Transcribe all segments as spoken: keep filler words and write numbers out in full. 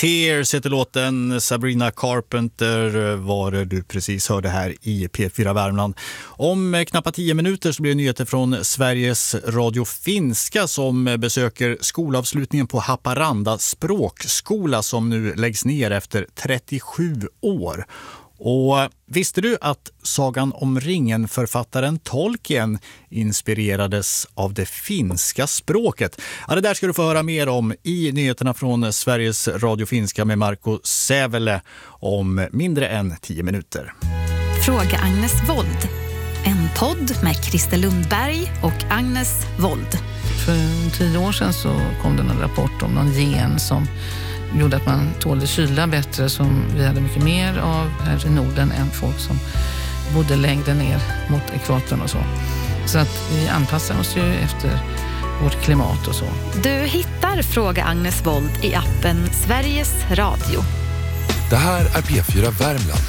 Tears heter låten. Sabrina Carpenter var det du precis hörde här i P fyra Värmland. Om knappt tio minuter så blir det nyheter från Sveriges Radio Finska som besöker skolavslutningen på Haparanda språkskola som nu läggs ner efter trettiosju år. Och visste du att sagan om ringen-författaren Tolkien inspirerades av det finska språket? Ja, det där ska du få höra mer om i nyheterna från Sveriges Radio Finska med Marco Sävele om mindre än tio minuter. Fråga Agnes Wold. En podd med Christer Lundberg och Agnes Wold. För tio år sedan så kom det en rapport om någon gen som gjorde att man tålde kyla bättre, som vi hade mycket mer av här i Norden än folk som bodde längre ner mot ekvatorn och så. Så att vi anpassar oss ju efter vårt klimat och så. Du hittar Fråga Agnes Wold i appen Sveriges Radio. Det här är P fyra Värmland.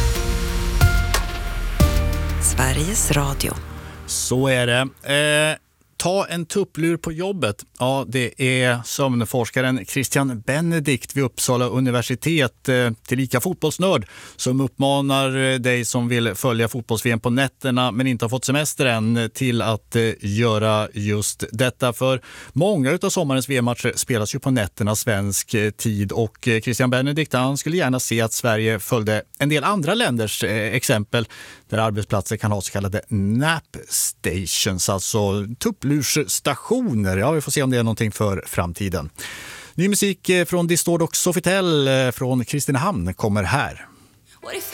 Sveriges Radio. Så är det. Eh... Ta en tupplur på jobbet. Ja, det är sömnforskaren Christian Benedikt vid Uppsala universitet, tillika fotbollsnörd, som uppmanar dig som vill följa fotbolls-V M på nätterna men inte har fått semester än till att göra just detta. För många av sommarens V M-matcher spelas ju på nätterna svensk tid, och Christian Benedikt, han skulle gärna se att Sverige följde en del andra länders exempel där arbetsplatser kan ha så kallade nap stations, alltså tupplursstationer. Ja, vi får se om det är någonting för framtiden. Ny musik från Distord och Sofitel från Kristinehamn kommer här. What if